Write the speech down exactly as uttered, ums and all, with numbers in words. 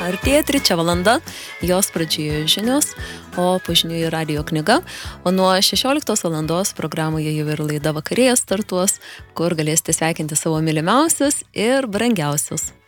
artėja trečia valanda, jos pradžioje žinios, o po žinių į radijo knyga, o nuo šešioliktos valandos programoje jau ir laida vakarėje startuos, kur galėsite sveikinti savo mylimiausius ir brangiausius.